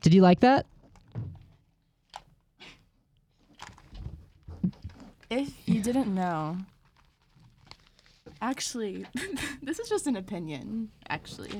Did you like that? If you didn't know, actually, this is just an opinion, actually.